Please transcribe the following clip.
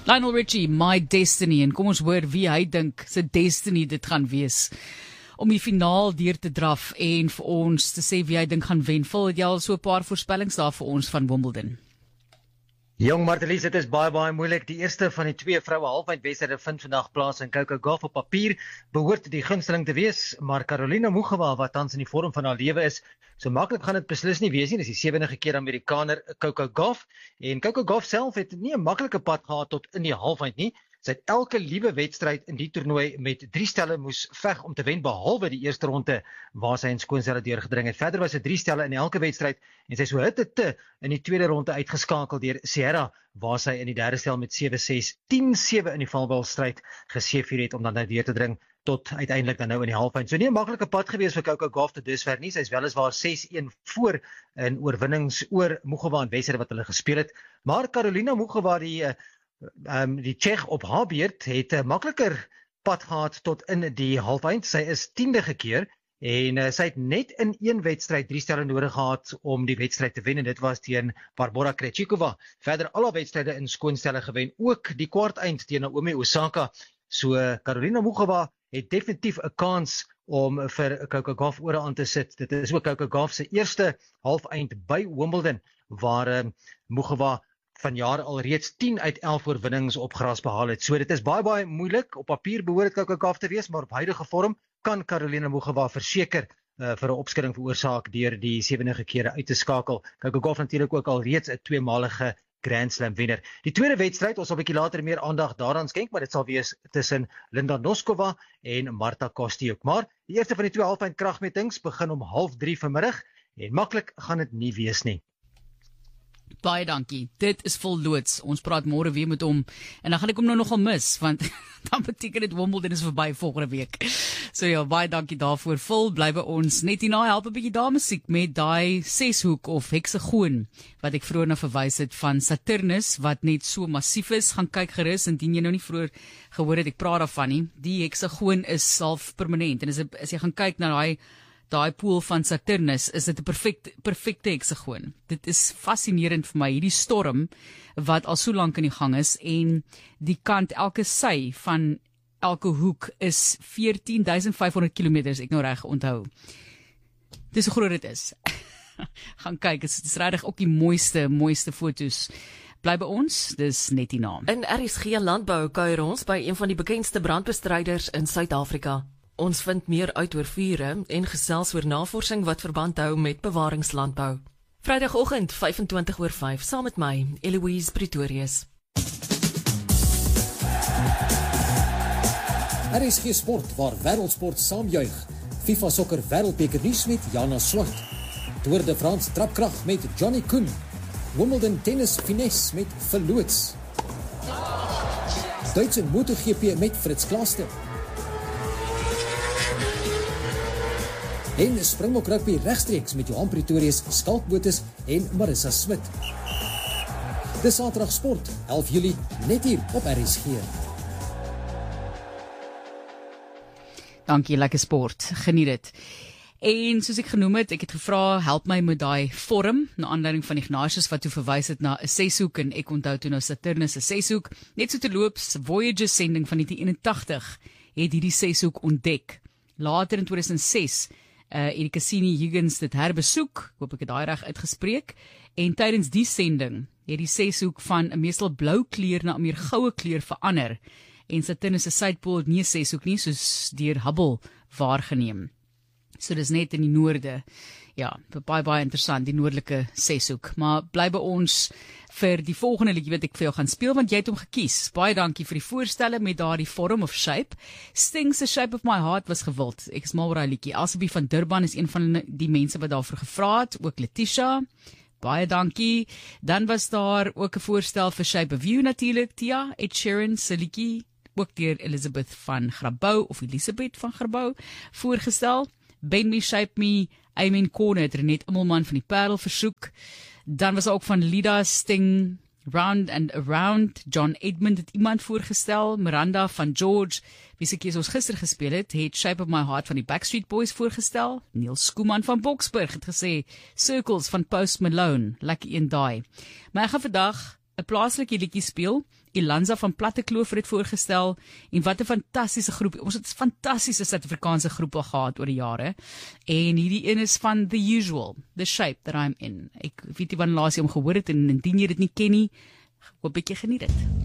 Lionel Richie, My Destiny, en kom ons hoor wie hy dink sy destiny dit gaan wees om die finaal deur te draf en vir ons te sê wie hy dink gaan wen. Vul het jy al so 'n paar voorspellings daar vir ons van Wimbledon? Jong Martelies, dit is baie moeilik. Die eerste van die twee vroue halfeindwedstryde vind vandag plaas in Coco Gauff. Op papier behoort die gunsteling te wees, maar Karolina Muchova, wat tans in die vorm van haar lewe is, so maklik gaan dit beslis nie wees nie. Dis die 7de keer Amerikaner Coco Gauff, en Coco Gauff self het nie 'n maklike pad gehad tot in die halfeind nie. Sy het elke liewe wedstryd in die toernooi met 3 stelle moes veg om te wen, behalwe die eerste ronde waar sy in skoonstelle deurgedring het. Verder was dit 3 stelle in elke wedstryd en sy so hitte in die tweede ronde uitgeskakel deur Sierra, waar sy in die derde stel met 7-6, 10-7 in die valbalstryd geseëvier het om dan nou deur te dring tot uiteindelik dan nou in die halfeind. So nie 'n maklike pad gewees vir Coco Gauff tot dusver nie. Sy is weliswaar 6-1 voor in oorwinnings oor Muchova in wedstryde wat hulle gespeel het, maar Karolina Muchova, die Tsjech op haar beurt, het 'n makliker pad gehad tot in die halfeind. Sy is 10de gekeer en sy het net in een wedstryd 3 stelle nodig gehad om die wedstryd te wen, en dit was teen Barbora Krejcikova. Verder al haar wedstryde in skoonstelle gewen, ook die kwarteind teen Naomi Osaka. So Karolina Muchova het definitief 'n kans om vir Coco Gauff ore aan te sit. Dit is ook Coco Gauff se eerste halfeind by Wimbledon, waar Muchova vanjaar al reeds 10 uit 11 oorwinnings op gras behaal het. So dit is baie moeilik. Op papier behoort Coco Gauff te wees, maar op huidige vorm kan Karolina Muchova verseker vir 'n opskudding veroorsaak deur die 7de kere uit te skakel. Coco Gauff natuurlik ook al reeds 'n tweemalige Grand Slam wenner. Die tweede wedstryd, ons sal 'n bietjie later meer aandag daaraan skenk, maar dit sal wees tussen Linda Noskova en Marta Kostyuk. Maar die eerste van die 2 halfeind kragmetings begin om 2:30 vanmiddag en maklik gaan dit nie wees nie. Baie dankie, dit is volloods. Ons praat môre weer met hom, en dan gaan ek hom nou nogal mis, want dan beteken dit Wimbledon is verby volgende week. So ja, baie dankie daarvoor. Vul, bly by ons. Net hierna help 'n bietjie damemusiek met daai 6-hoek of heksagoon, wat ek vroeër na verwys het van Saturnus, wat net so massief is. Gaan kyk gerus, indien jy nou nie vroeër gehoor het ek praat daarvan nie. Die heksagoon is half permanent, en as jy gaan kyk na daai pool van Saturnus, is dit 'n perfekte heksagoon. Dit is fascinerend vir my, hierdie storm wat al so lank in die gang is, en die kant, elke sy van elke hoek is 14.500 km, ek nou reg onthou. Dis hoe groot dit is. Gaan kyk, dit is regtig ook die mooiste foto's. Bly by ons, dis net die naam. In RSG Landbou kuier ons by een van die bekendste brandbestryders in Suid-Afrika. Ons vind meer uit oor vure en gesels oor navorsing wat verband hou met bewaringslandbou. Vrydagoggend 5:25 saam met my, Eloise Pretorius. RSG Sport, waar wêreldsport saamjuig. FIFA sokker wêreldbeker nuus met Jana Swart. Tour de France trapkrag met Johnny Koen. Wimbledon tennis finesse met Verloots. Duitse MotoGP met Fritz Klaaste. En Springbok rugby regstreeks met Johan Pretorius, Skalkbotes en Marissa Smit. Dis Saterdag Sport, 11 Julie, net hier op RSG. Dankie, lekker sport, geniet dit. En soos ek genoem het, ek het gevra, help my met daai vorm, na aanleiding van Ignatius wat toe verwys het na 'n 6-hoek, en ek onthou toe nou Saturnus 'n 6-hoek. Net so terloops, Voyager sending van 1981 het hierdie 6-hoek ontdek. Later in 2006 het Cassini-Huygens dit herbesoek, ek hoop ek het daai reg uitgespreek, en tydens die sending het die 6-hoek van 'n meestal blou kleur na 'n meer goue kleur verander, en Saturnus se suidpool het nie 'n 6-hoek nie, soos deur Hubble waargeneem. So dis net in die noorde, ja, baie interessant, die noordelike 6-hoek, maar bly by ons vir die volgende liedjie wat ek vir jou gaan speel, want jy het hom gekies. Baie dankie vir die voorstelle met daardie vorm of shape. Sting se Shape of My Heart was gewild. Ek is mal oor daai liedjie. Elsabie van Durban is een van die mense wat daarvoor gevra het, ook Letitia. Baie dankie. Dan was daar ook 'n voorstel vir Shape of You natuurlik, Tia, Ed Sheeran se liedjie, ook deur Elizabeth van Grabouw of Elisabeth van Grabouw voorgestel. Bend Me, Shape Me, Amen Corner het Renet Immelman van die Parel versoek. Dan was ook van Lida, Sting, Round and Around, John Edmund het iemand voorgestel, Miranda van George, wie se kies ons gister gespeel het Shape of My Heart van die Backstreet Boys voorgestel, Niels Skooman van Boksburg het gesê Circles van Post Malone, lekker een daai. Maar ek gaan vandag 'n plaaslike liedjie speel. Ilanza van Plattekloof het voorgestel en wat 'n fantastiese groep. Ons het fantastiese Suid-Afrikaanse groepe gehad oor die jare. En hierdie een is van The Usual, The Shape That I'm In. Ek weet nie wanneer laas jy hom gehoor het en indien jy dit nie ken nie, hoop ek jy geniet dit.